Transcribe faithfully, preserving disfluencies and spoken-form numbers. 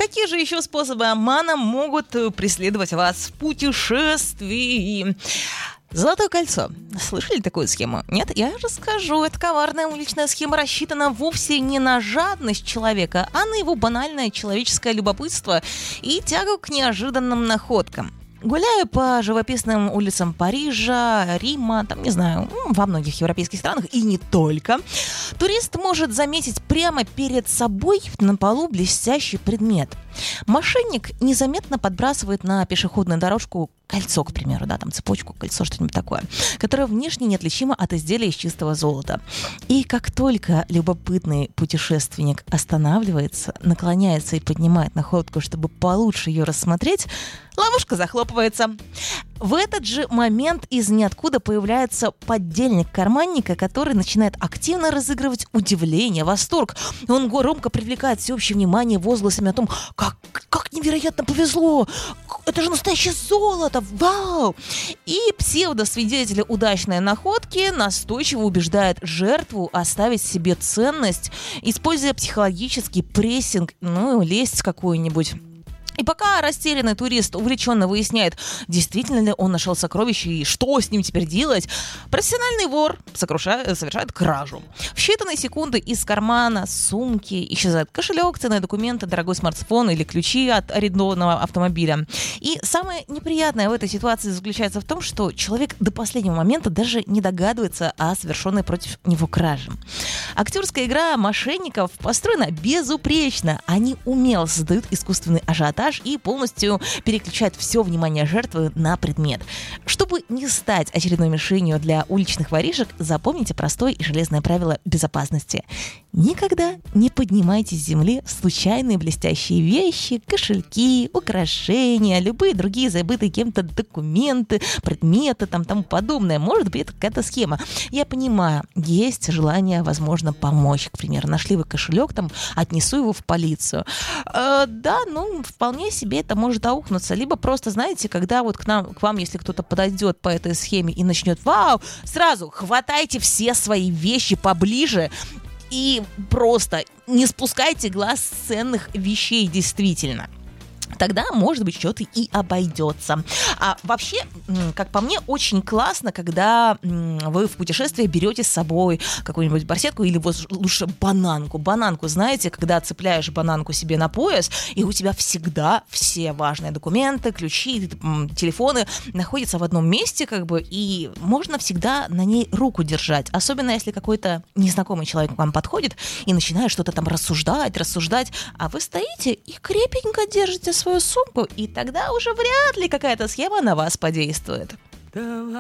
Какие же еще способы обмана могут преследовать вас в путешествии? Золотое кольцо. Слышали такую схему? Нет? Я расскажу. Эта коварная уличная схема рассчитана вовсе не на жадность человека, а на его банальное человеческое любопытство и тягу к неожиданным находкам. Гуляя по живописным улицам Парижа, Рима, там, не знаю, во многих европейских странах и не только, турист может заметить прямо перед собой на полу блестящий предмет. Мошенник незаметно подбрасывает на пешеходную дорожку кольцо, к примеру, да, там цепочку, кольцо, что-нибудь такое, которое внешне неотличимо от изделия из чистого золота. И как только любопытный путешественник останавливается, наклоняется и поднимает находку, чтобы получше ее рассмотреть, ловушка захлопывается. В этот же момент из ниоткуда появляется поддельник карманника, который начинает активно разыгрывать удивление, восторг. Он громко привлекает всеобщее внимание возгласами о том, как, как невероятно повезло, это же настоящее золото, вау! И псевдосвидетели удачной находки настойчиво убеждают жертву оставить себе ценность, используя психологический прессинг, ну, лесть какую-нибудь. И пока растерянный турист увлеченно выясняет, действительно ли он нашел сокровище и что с ним теперь делать, профессиональный вор сокрушает, совершает кражу. В считанные секунды из кармана, сумки исчезает кошелек, ценные документы, дорогой смартфон или ключи от арендованного автомобиля. И самое неприятное в этой ситуации заключается в том, что человек до последнего момента даже не догадывается о совершенной против него краже. Актерская игра мошенников построена безупречно. Они умело создают искусственный ажиотаж и полностью переключают все внимание жертвы на предмет. Чтобы не стать очередной мишенью для уличных воришек, запомните простое и железное правило безопасности. Никогда не поднимайте с земли случайные блестящие вещи, кошельки, украшения, любые другие забытые кем-то документы, предметы, там, тому подобное. Может быть, это какая-то схема. Я понимаю, есть желание, возможно, помочь. К примеру, нашли вы кошелек, там, отнесу его в полицию. Э, да, ну, вполне себе это может аукнуться. Либо просто, знаете, когда вот к нам, к вам, если кто-то подойдет по этой схеме и начнет, вау, сразу хватайте все свои вещи поближе и просто не спускайте глаз с ценных вещей действительно. Тогда, может быть, что-то и обойдется. А вообще, как по мне, очень классно, когда вы в путешествии берете с собой какую-нибудь барсетку или вот лучше бананку. Бананку, знаете, когда цепляешь бананку себе на пояс, и у тебя всегда все важные документы, ключи, телефоны находятся в одном месте, как бы, и можно всегда на ней руку держать. Особенно, если какой-то незнакомый человек к вам подходит и начинает что-то там рассуждать, рассуждать, а вы стоите и крепенько держите свою сумку, и тогда уже вряд ли какая-то схема на вас подействует.